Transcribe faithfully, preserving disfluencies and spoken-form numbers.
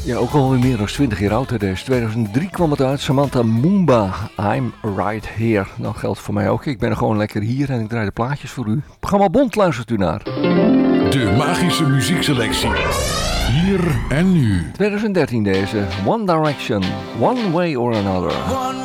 Ja, ook alweer meer dan twintig jaar oud. Deze tweeduizend drie kwam het uit. Samantha Mumba, I'm Right Here. Nou, geldt voor mij ook. Ik ben er gewoon lekker hier en ik draai de plaatjes voor u. Het programma Bond luistert u naar. De magische muziekselectie. Hier en nu. tweeduizend dertien deze. One Direction, One Way or Another. One